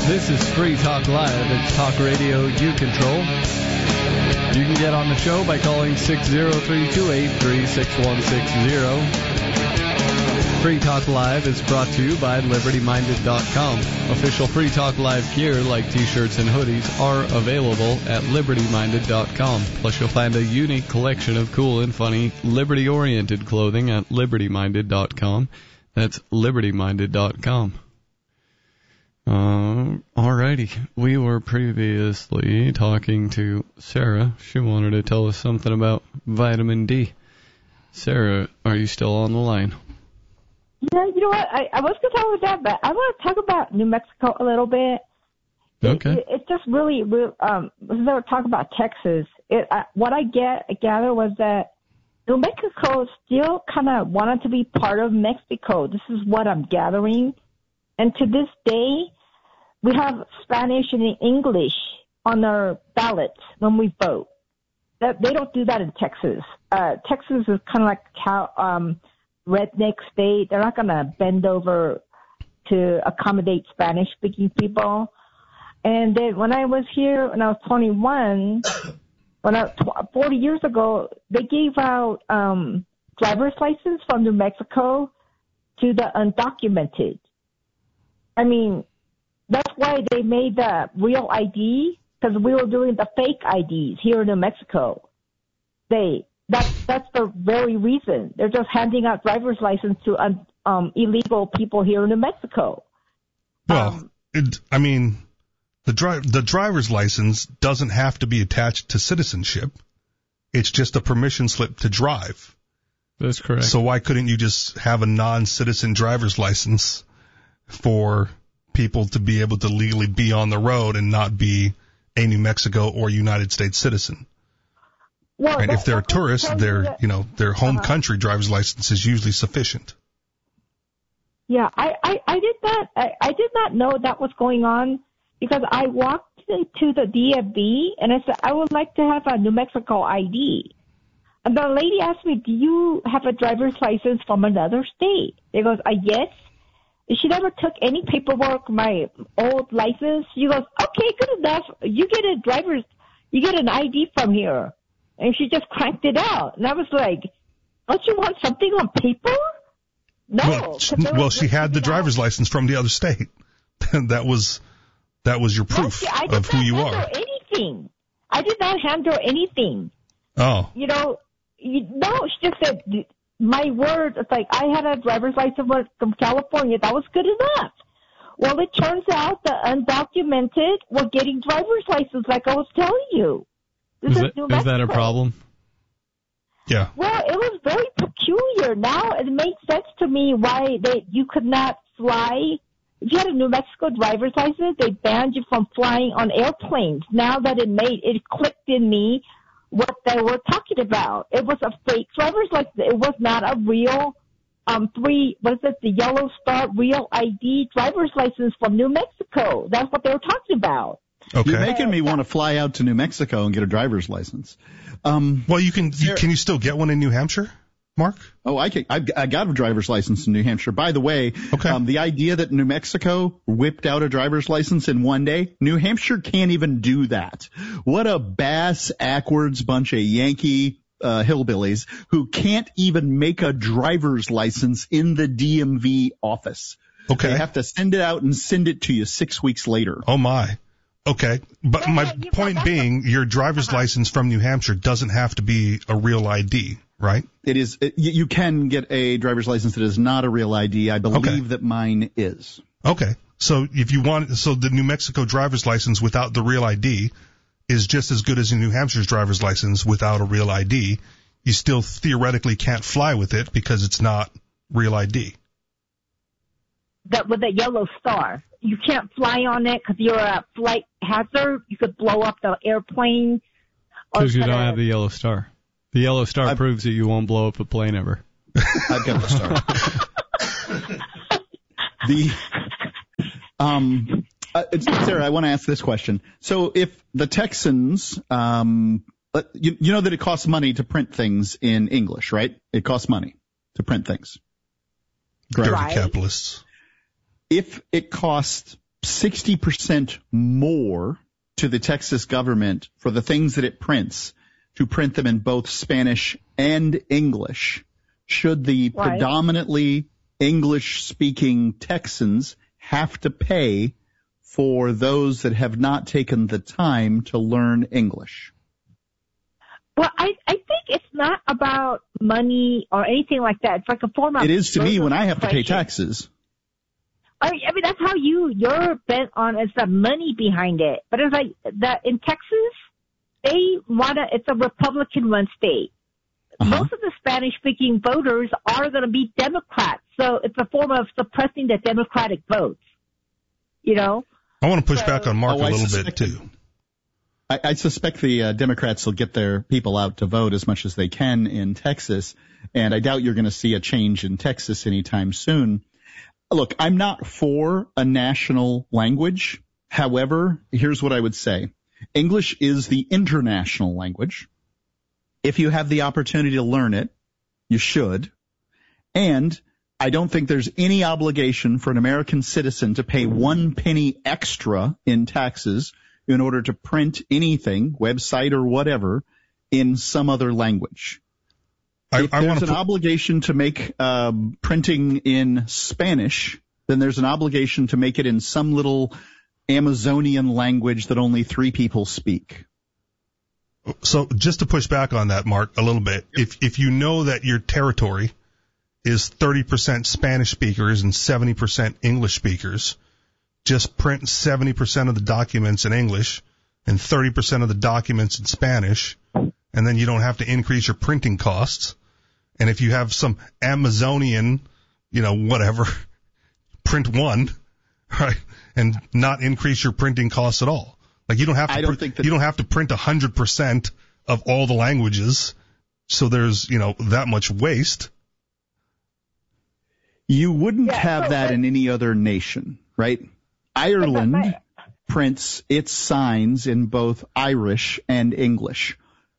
This is Free Talk Live. It's talk radio you control. You can get on the show by calling 603-283-6160. Free Talk Live is brought to you by LibertyMinded.com. Official Free Talk Live gear like t-shirts and hoodies are available at LibertyMinded.com. Plus you'll find a unique collection of cool and funny liberty-oriented clothing at LibertyMinded.com. That's LibertyMinded.com. Alrighty. We were previously talking to Sarah. She wanted to tell us something about vitamin D. Sarah, are you still on the line? Yeah, you know what? I was going to talk about that, but I want to talk about New Mexico a little bit. Okay. It's just really, talk about Texas. What I gather was that New Mexico still kind of wanted to be part of Mexico. This is what I'm gathering. And to this day, we have Spanish and English on our ballots when we vote. They don't do that in Texas. Texas is kind of like redneck state. They're not going to bend over to accommodate Spanish-speaking people. And then when I was here, when I was 21, 40 years ago, they gave out driver's license from New Mexico to the undocumented. I mean, that's why they made the real ID, because we were doing the fake IDs here in New Mexico. That's the very reason. They're just handing out driver's license to illegal people here in New Mexico. Well, the driver's license doesn't have to be attached to citizenship. It's just a permission slip to drive. That's correct. So why couldn't you just have a non-citizen driver's license for people to be able to legally be on the road and not be a New Mexico or United States citizen? Well, and if they're a tourist, their home country driver's license is usually sufficient. Yeah, I did not know that was going on, because I walked into the DMV and I said, I would like to have a New Mexico ID. And the lady asked me, do you have a driver's license from another state? She goes, yes. She never took any paperwork, my old license. She goes, okay, good enough. You get an ID from here. And she just cranked it out. And I was like, don't you want something on paper? No. Well, she had the driver's license from the other state. That was your proof of who you are. Anything. I did not hand her anything. Oh. No, she just said, my word, it's like I had a driver's license from California. That was good enough. Well, it turns out the undocumented were getting driver's license, like I was telling you. Is that a problem? Yeah. Well, it was very peculiar. Now it makes sense to me why you could not fly. If you had a New Mexico driver's license, they banned you from flying on airplanes. Now that it clicked in me what they were talking about. It was a fake driver's license. It was not a real the Yellow Star Real ID driver's license from New Mexico. That's what they were talking about. Okay. You're making me want to fly out to New Mexico and get a driver's license. Well, can you still get one in New Hampshire, Mark? Oh, I got a driver's license in New Hampshire. By the way, the idea that New Mexico whipped out a driver's license in one day, New Hampshire can't even do that. What a bass-ackwards bunch of Yankee hillbillies who can't even make a driver's license in the DMV office. Okay. They have to send it out and send it to you 6 weeks later. Oh, my. Okay, but my point being, your driver's license from New Hampshire doesn't have to be a real ID, right? It is. You can get a driver's license that is not a real ID. I believe that mine is. Okay, so the New Mexico driver's license without the real ID is just as good as a New Hampshire's driver's license without a real ID. You still theoretically can't fly with it because it's not real ID. With a yellow star. You can't fly on it because you're a flight hazard. You could blow up the airplane. Because you don't have the yellow star. The yellow star proves that you won't blow up a plane ever. I've got the star. Sarah, I want to ask this question. So if the Texans, you know that it costs money to print things in English, right? It costs money to print things. Dirty capitalists. If it costs 60% more to the Texas government for the things that it prints, to print them in both Spanish and English. Should the predominantly English-speaking Texans have to pay for those that have not taken the time to learn English? Well, I think it's not about money or anything like that. It's like a form of... It is to me when I have to pay taxes. I mean, that's how you're bent on, is the money behind it. But it's like that in Texas, it's a Republican-run state. Most of the Spanish-speaking voters are going to be Democrats. So it's a form of suppressing the Democratic votes. You know? I want to push back on Mark a little bit, too. I suspect the Democrats will get their people out to vote as much as they can in Texas, and I doubt you're going to see a change in Texas anytime soon. Look, I'm not for a national language. However, here's what I would say. English is the international language. If you have the opportunity to learn it, you should. And I don't think there's any obligation for an American citizen to pay 1 penny extra in taxes in order to print anything, website or whatever, in some other language. If there's an obligation to make printing in Spanish, then there's an obligation to make it in some little Amazonian language that only 3 people speak. So just to push back on that, Mark, a little bit, if you know that your territory is 30% Spanish speakers and 70% English speakers, just print 70% of the documents in English and 30% of the documents in Spanish, and then you don't have to increase your printing costs. And if you have some Amazonian, whatever, print 1, right, and not increase your printing costs at all. Like you don't have to print 100% of all the languages, so there's that much waste. You wouldn't have that in any other nation, right? Ireland prints its signs in both Irish and English.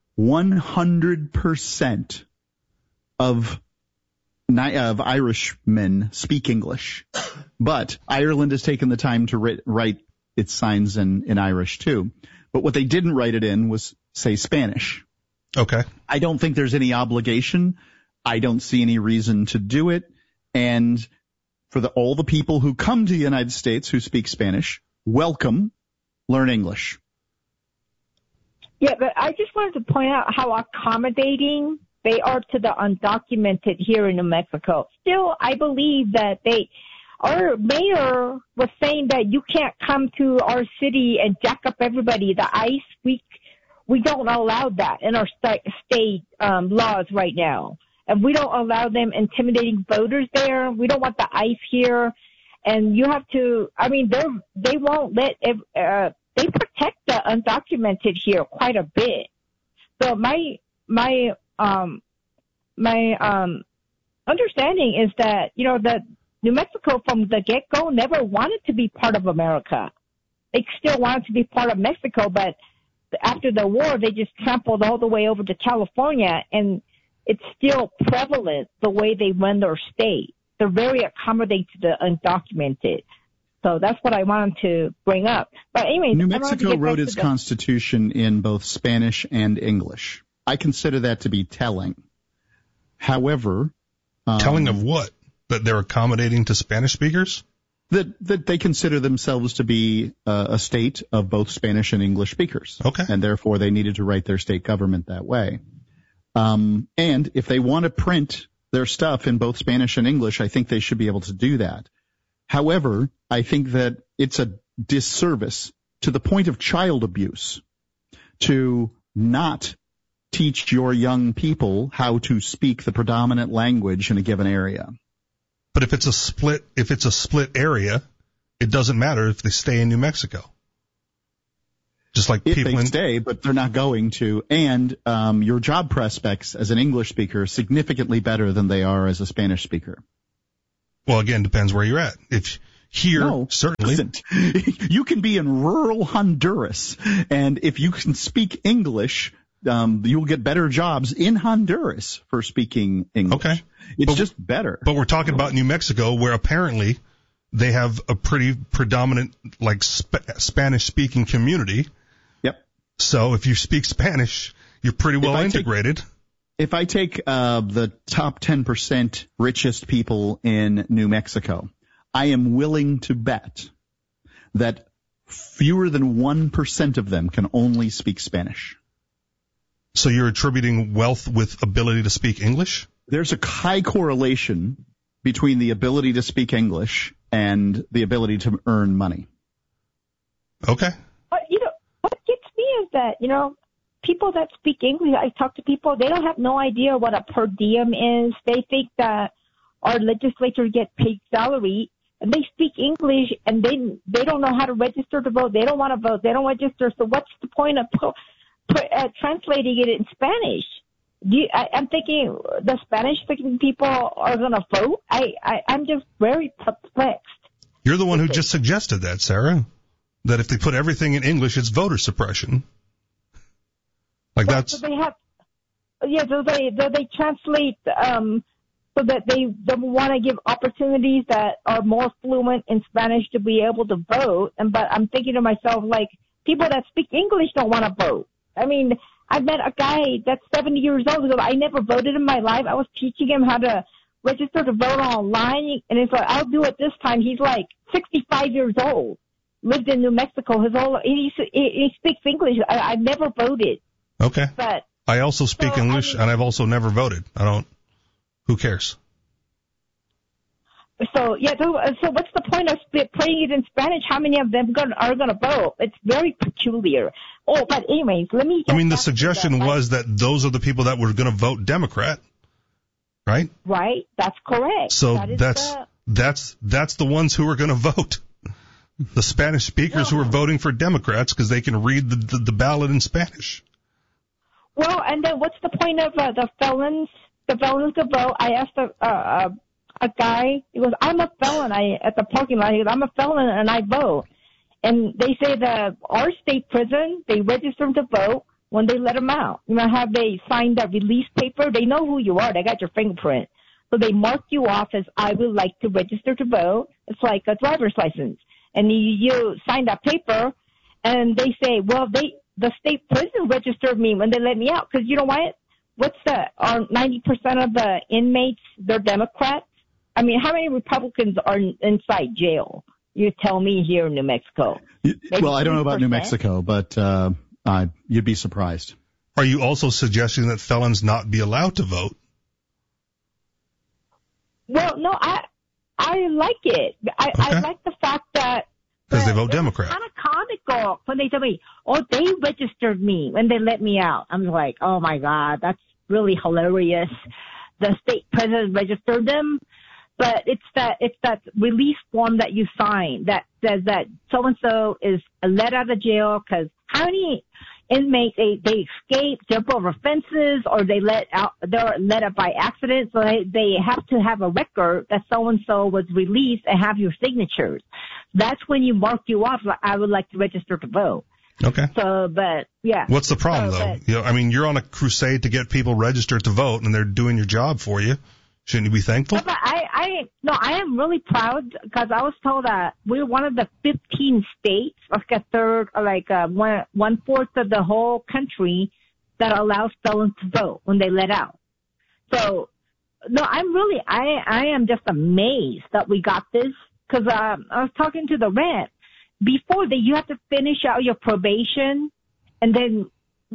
100% of Irishmen speak English, but Ireland has taken the time to write its signs in Irish too. But what they didn't write it in was, say, Spanish. Okay. I don't think there's any obligation. I don't see any reason to do it. And for all the people who come to the United States who speak Spanish, welcome, learn English. Yeah, but I just wanted to point out how accommodating they are to the undocumented here in New Mexico. Still, I believe that our mayor was saying that you can't come to our city and jack up everybody. The ICE, we don't allow that in our state laws right now. And we don't allow them intimidating voters there. We don't want the ICE here. And you have to, they won't let, they protect the undocumented here quite a bit. So my understanding is that, that New Mexico from the get-go never wanted to be part of America. They still wanted to be part of Mexico, but after the war, they just trampled all the way over to California, and it's still prevalent the way they run their state. They're very accommodating to the undocumented. So that's what I wanted to bring up. But anyway, New Mexico wrote its constitution in both Spanish and English. I consider that to be telling. However, telling of what? That they're accommodating to Spanish speakers? That they consider themselves to be a state of both Spanish and English speakers. Okay. And therefore they needed to write their state government that way. And if they want to print their stuff in both Spanish and English, I think they should be able to do that. However, I think that it's a disservice to the point of child abuse to not teach your young people how to speak the predominant language in a given area. But if it's a split area, it doesn't matter if they stay in New Mexico. Just like if people they stay, but they're not going to. And your job prospects as an English speaker are significantly better than they are as a Spanish speaker. Well, again, depends where you're at. If here, certainly. You can be in rural Honduras, and if you can speak English, you'll get better jobs in Honduras for speaking English. Okay. It's just better. But we're talking about New Mexico, where apparently they have a pretty predominant, like, Spanish-speaking community. Yep. So if you speak Spanish, you're pretty well integrated. If I take the top 10% richest people in New Mexico, I am willing to bet that fewer than 1% of them can only speak Spanish. So you're attributing wealth with ability to speak English? There's a high correlation between the ability to speak English and the ability to earn money. Okay. But, what gets me is that, people that speak English, I talk to people, they don't have no idea what a per diem is. They think that our legislators get paid salary, and they speak English, and they don't know how to register to vote. They don't want to vote. They don't register. So what's the point of translating it in Spanish? I'm thinking the Spanish-speaking people are going to vote. I'm just very perplexed. You're the one who just suggested that, Sarah, that if they put everything in English, it's voter suppression. Like that's. So they have, so they translate so that they want to give opportunities that are more fluent in Spanish to be able to vote. But I'm thinking to myself, like, people that speak English don't want to vote. I mean, I met a guy that's 70 years old who goes, I never voted in my life. I was teaching him how to register to vote online, and he's like, I'll do it this time. He's like 65 years old, lived in New Mexico his whole life. He speaks English. I've never voted. Okay. But I also speak English, and I've also never voted. Who cares? So what's the point of putting it in Spanish? How many of them are going to vote? It's very peculiar. Oh, but anyways, let me. The suggestion was that those are the people that were going to vote Democrat, right? Right, that's correct. So that's the ones who are going to vote. The Spanish speakers who are voting for Democrats because they can read the ballot in Spanish. Well, and then what's the point of the felons? The felons to vote. I asked a guy, he goes, I'm a felon. At the parking lot, he goes, I'm a felon and I vote. And they say that our state prison, they register them to vote when they let them out. Have they signed that release paper? They know who you are. They got your fingerprint. So they mark you off as I would like to register to vote. It's like a driver's license. And you sign that paper and they say, well, the state prison registered me when they let me out. Because you know what? 90% of the inmates, they're Democrats. I mean, how many Republicans are inside jail? You tell me here in New Mexico. Well, I don't know about New Mexico, but you'd be surprised. Are you also suggesting that felons not be allowed to vote? Well, no, I like it. I like the fact that because they vote Democrat. It's kind of comical when they tell me, oh, they registered me when they let me out. I'm like, oh my God, that's really hilarious. The state president registered them. But it's that release form that you sign that says that so-and-so is let out of jail because how many inmates, they escape, jump over fences, or they're let out by accident. So they have to have a record that so-and-so was released and have your signatures. That's when you mark you off. Like, I would like to register to vote. Okay. So, but yeah. What's the problem though? You're on a crusade to get people registered to vote and they're doing your job for you. Shouldn't you be thankful? But I am really proud because I was told that we're one of the 15 states, one-fourth of the whole country that allows felons to vote when they let out. So, no, I am just amazed that we got this because I was talking to the rep. Before that, you have to finish out your probation, and then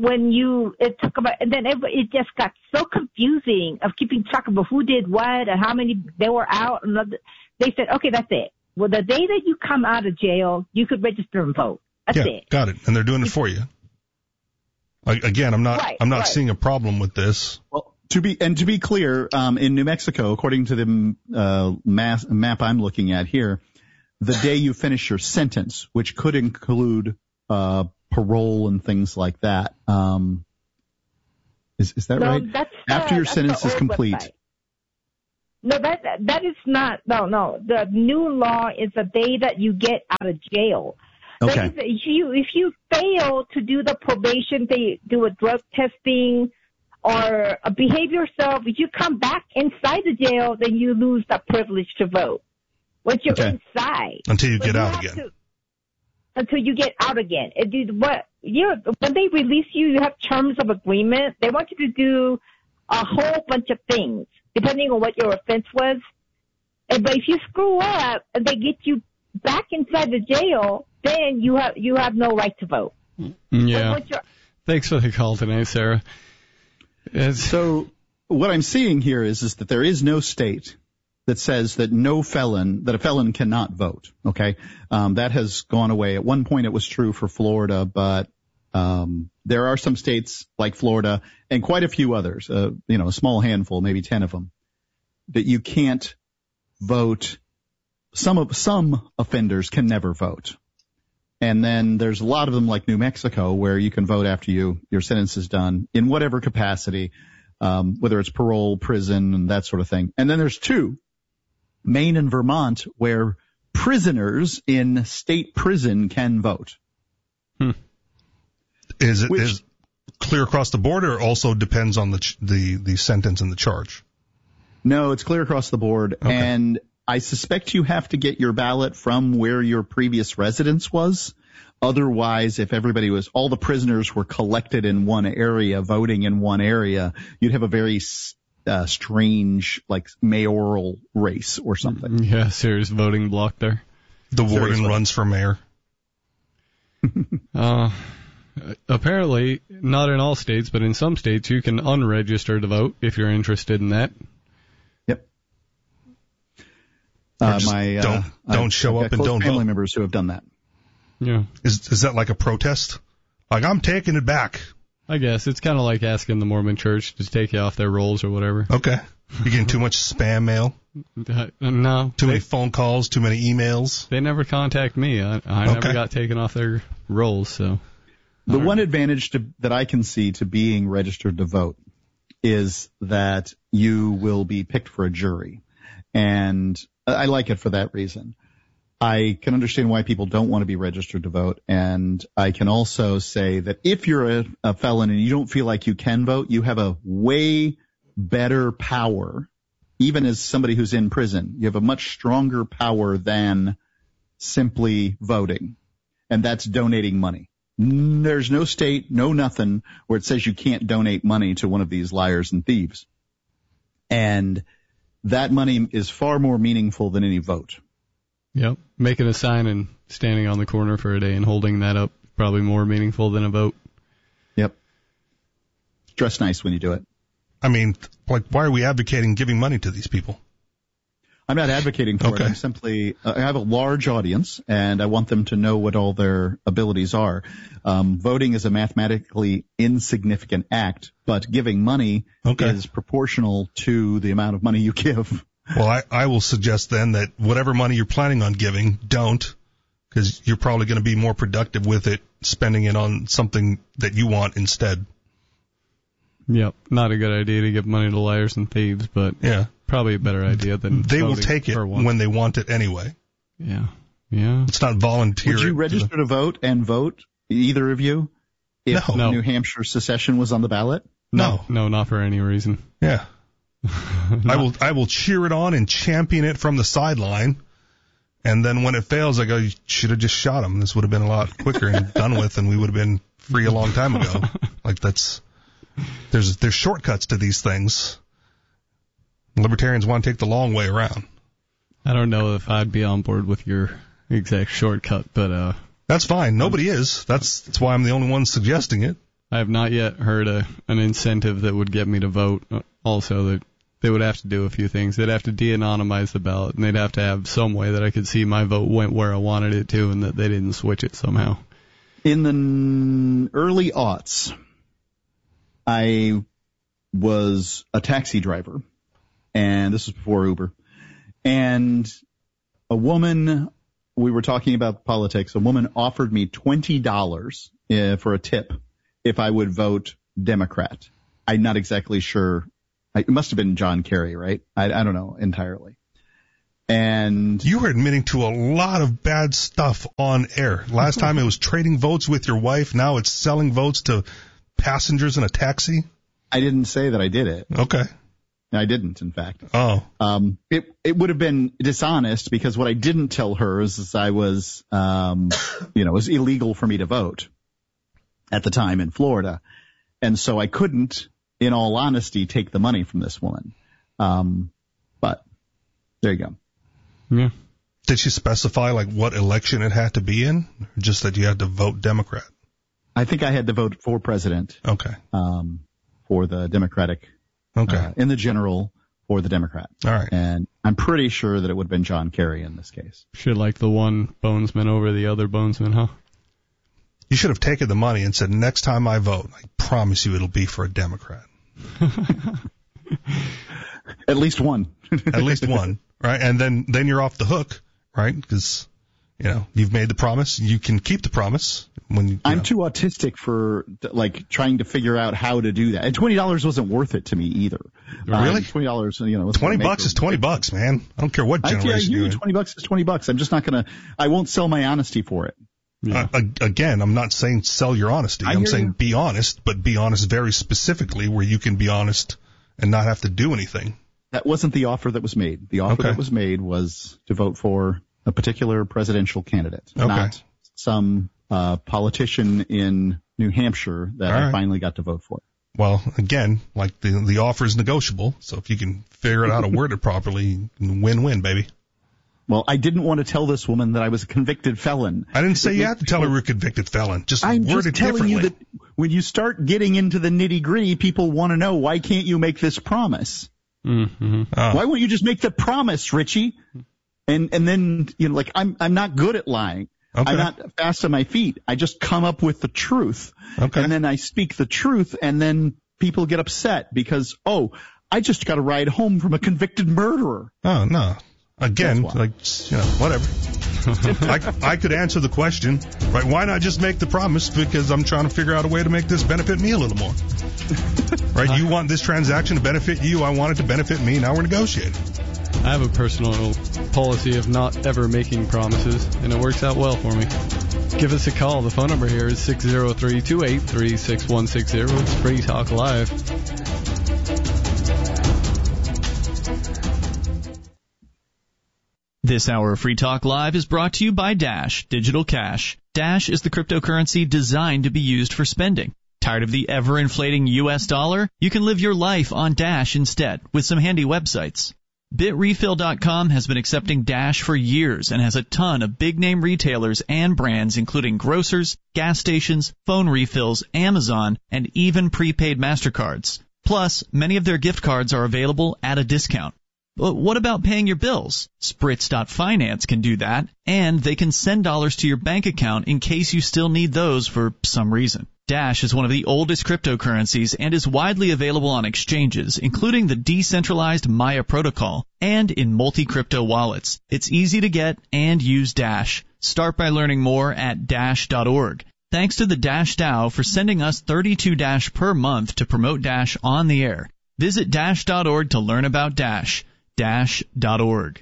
it just got so confusing of keeping track of who did what and how many they were out. And they said, okay, that's it. Well, the day that you come out of jail, you could register and vote. That's it. Got it. And they're doing it for you. Again, I'm not seeing a problem with this. Well, to be clear, in New Mexico, according to the map I'm looking at here, the day you finish your sentence, which could include parole and things like that. Is that right? After your sentence is complete. Website. No, that is not. No. The new law is the day that you get out of jail. Okay. If you fail to do the probation, they do a drug testing or behave yourself. If you come back inside the jail, then you lose the privilege to vote. once you're inside. Until you get out again. Until you get out again. When they release you, you have terms of agreement. They want you to do a whole bunch of things, depending on what your offense was. But if you screw up and they get you back inside the jail, then you have no right to vote. Yeah. Thanks for the call tonight, Sarah. So what I'm seeing here is that there is no state that says that a felon cannot vote. Okay. That has gone away. At one point it was true for Florida, but there are some states like Florida and quite a few others, a small handful, maybe 10 of them, that you can't vote. Some offenders can never vote. And then there's a lot of them like New Mexico where you can vote after your sentence is done in whatever capacity, whether it's parole, prison, and that sort of thing. And then there's 2, Maine and Vermont, where prisoners in state prison can vote. Is it clear across the board, or also depends on the sentence and the charge? No, it's clear across the board. Okay. And I suspect you have to get your ballot from where your previous residence was. Otherwise, if all the prisoners were collected in one area, voting in one area, you'd have a very strange, like, mayoral race or something. Yeah, serious voting block there. The warden runs for mayor. Apparently, not in all states, but in some states, you can unregister to vote if you're interested in that. Yep. Don't show up and don't vote. Family members who have done that. Yeah. Is that like a protest? Like, I'm taking it back. I guess it's kind of like asking the Mormon Church to take you off their rolls or whatever. Okay. You getting too much spam mail? No. Too many phone calls? Too many emails? They never contact me. I never got taken off their rolls. So the one advantage that I can see to being registered to vote is that you will be picked for a jury, and I like it for that reason. I can understand why people don't want to be registered to vote, and I can also say that if you're a felon and you don't feel like you can vote, you have a way better power, even as somebody who's in prison. You have a much stronger power than simply voting, and that's donating money. There's no state, no nothing, where it says you can't donate money to one of these liars and thieves. And that money is far more meaningful than any vote. Yep. Making a sign and standing on the corner for a day and holding that up, probably more meaningful than a vote. Yep. Dress nice when you do it. I mean, like, why are we advocating giving money to these people? I'm not advocating for it. I'm simply, I have a large audience, and I want them to know what all their abilities are. Voting is a mathematically insignificant act, but giving money is proportional to the amount of money you give. Well, I will suggest then that whatever money you're planning on giving, don't, because you're probably going to be more productive with it, spending it on something that you want instead. Yep, not a good idea to give money to liars and thieves, but probably a better idea than they will take it when they want it anyway. Yeah. It's not volunteer. Would you register to vote and vote, either of you, if New Hampshire secession was on the ballot? No, not for any reason. Yeah. I will cheer it on and champion it from the sideline, and then when it fails, I go, you should have just shot him. This would have been a lot quicker and done with, and we would have been free a long time ago. Like, there's shortcuts to these things. Libertarians want to take the long way around. I don't know if I'd be on board with your exact shortcut, but that's fine. Nobody is. That's why I'm the only one suggesting it. I have not yet heard an incentive that would get me to vote. Also, that they would have to do a few things. They'd have to de-anonymize the ballot, and they'd have to have some way that I could see my vote went where I wanted it to, and that they didn't switch it somehow. In the early aughts, I was a taxi driver, and this was before Uber. And a woman, we were talking about politics, a woman offered me $20 for a tip if I would vote Democrat. I'm not exactly sure. It must have been John Kerry, right? I don't know entirely. And you were admitting to a lot of bad stuff on air. Last time it was trading votes with your wife. Now it's selling votes to passengers in a taxi. I didn't say that I did it. Okay. I didn't, in fact. Oh. It would have been dishonest because what I didn't tell her is I was, it was illegal for me to vote at the time in Florida. And so I couldn't, in all honesty, take the money from this woman. But there you go. Yeah. Did she specify like what election it had to be in? Or just that you had to vote Democrat? I think I had to vote for president. Okay. For the Democratic. Okay. In the general for the Democrat. All right. And I'm pretty sure that it would have been John Kerry in this case. Should like the one bonesman over the other bonesman, huh? You should have taken the money and said, next time I vote, I promise you it'll be for a Democrat. At least one. At least one, right? And then you're off the hook, right? Because, you've made the promise. You can keep the promise. I'm too autistic for, trying to figure out how to do that. And $20 wasn't worth it to me either. Really? $20, $20 is $20, man. I don't care what generation you're in. $20 is $20. I'm just not I won't sell my honesty for it. Yeah. Again, I'm not saying sell your honesty. I'm saying be honest, but be honest very specifically where you can be honest and not have to do anything. That wasn't the offer that was made. The offer that was made was to vote for a particular presidential candidate, not some politician in New Hampshire that I finally got to vote for. Well, again, like the offer is negotiable, so if you can figure out how to word it properly, win-win, baby. Well, I didn't want to tell this woman that I was a convicted felon. I didn't say you had to tell her you're a convicted felon. I'm word just it telling differently. you that when you start getting into the nitty-gritty, people want to know, why can't you make this promise? Mm-hmm. Why won't you just make the promise, Richie? And then, I'm not good at lying. Okay. I'm not fast on my feet. I just come up with the truth. Okay. And then I speak the truth, and then people get upset because, I just got a ride home from a convicted murderer. Oh, no. Again, whatever. I could answer the question, right? Why not just make the promise? Because I'm trying to figure out a way to make this benefit me a little more. Right? You want this transaction to benefit you. I want it to benefit me. Now we're negotiating. I have a personal policy of not ever making promises, and it works out well for me. Give us a call. The phone number here is 603-283-6160. It's Free Talk Live. This hour of Free Talk Live is brought to you by Dash Digital Cash. Dash is the cryptocurrency designed to be used for spending. Tired of the ever-inflating U.S. dollar? You can live your life on Dash instead with some handy websites. BitRefill.com has been accepting Dash for years and has a ton of big-name retailers and brands including grocers, gas stations, phone refills, Amazon, and even prepaid MasterCards. Plus, many of their gift cards are available at a discount. But what about paying your bills? Spritz.finance can do that, and they can send dollars to your bank account in case you still need those for some reason. Dash is one of the oldest cryptocurrencies and is widely available on exchanges, including the decentralized Maya protocol, and in multi-crypto wallets. It's easy to get and use Dash. Start by learning more at Dash.org. Thanks to the Dash DAO for sending us 32 Dash per month to promote Dash on the air. Visit Dash.org to learn about Dash. Dash.org.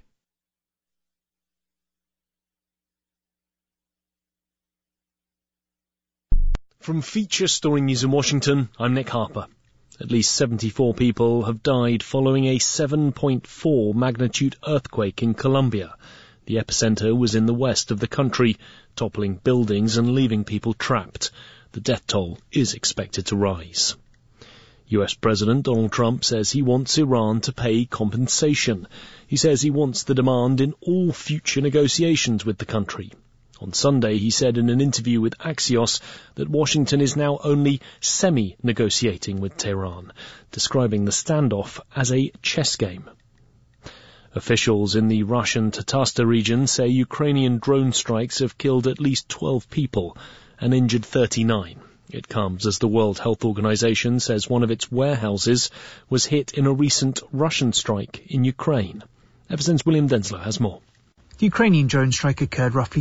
From Feature Story News in Washington, I'm Nick Harper. At least 74 people have died following a 7.4 magnitude earthquake in Colombia. The epicenter was in the west of the country, toppling buildings and leaving people trapped. The death toll is expected to rise. US President Donald Trump says he wants Iran to pay compensation. He says he wants the demand in all future negotiations with the country. On Sunday, he said in an interview with Axios that Washington is now only semi-negotiating with Tehran, describing the standoff as a chess game. Officials in the Russian Tatarstan region say Ukrainian drone strikes have killed at least 12 people and injured 39. It comes as the World Health Organization says one of its warehouses was hit in a recent Russian strike in Ukraine. Ever since William Denslow has more. The Ukrainian drone strike occurred roughly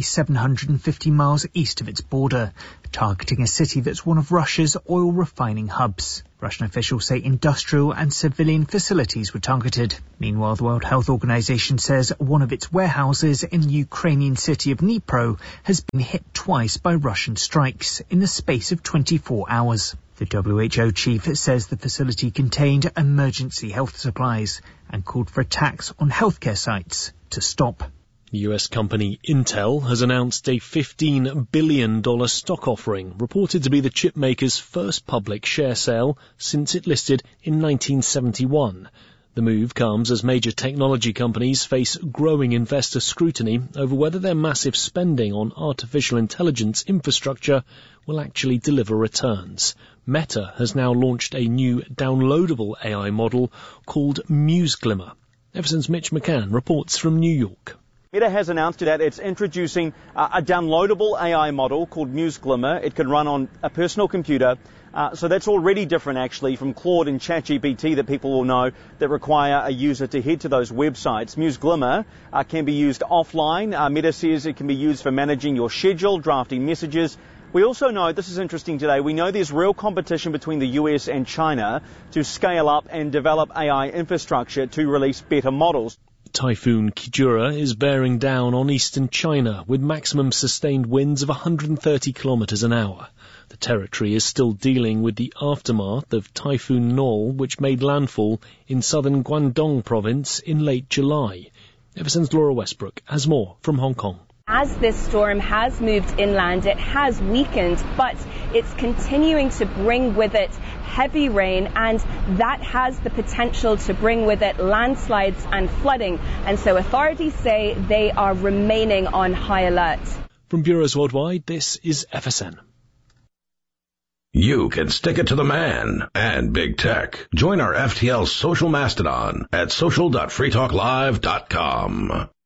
750 miles east of its border, targeting a city that's one of Russia's oil refining hubs. Russian officials say industrial and civilian facilities were targeted. Meanwhile, the World Health Organization says one of its warehouses in the Ukrainian city of Dnipro has been hit twice by Russian strikes in the space of 24 hours. The WHO chief says the facility contained emergency health supplies and called for attacks on healthcare sites to stop. US company Intel has announced a $15 billion stock offering, reported to be the chipmaker's first public share sale since it listed in 1971. The move comes as major technology companies face growing investor scrutiny over whether their massive spending on artificial intelligence infrastructure will actually deliver returns. Meta has now launched a new downloadable AI model called MuseGlimmer. Everson's Mitch McCann reports from New York. Meta has announced that it's introducing a downloadable AI model called MuseGlimmer. It can run on a personal computer. So that's already different, actually, from Claude and ChatGPT that people will know that require a user to head to those websites. MuseGlimmer can be used offline. Meta says it can be used for managing your schedule, drafting messages. We also know, this is interesting today, we know there's real competition between the US and China to scale up and develop AI infrastructure to release better models. Typhoon Kajura is bearing down on eastern China with maximum sustained winds of 130 kilometers an hour. The territory is still dealing with the aftermath of Typhoon Nol, which made landfall in southern Guangdong province in late July. Everson's Laura Westbrook has more from Hong Kong. As this storm has moved inland, it has weakened, but it's continuing to bring with it heavy rain, and that has the potential to bring with it landslides and flooding. And so authorities say they are remaining on high alert. From Bureaus Worldwide, this is FSN. You can stick it to the man and big tech. Join our FTL social mastodon at social.freetalklive.com.